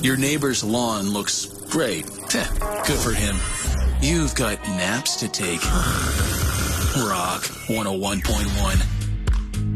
Your neighbor's lawn looks great. Good for him. You've got naps to take. Rock 101.1.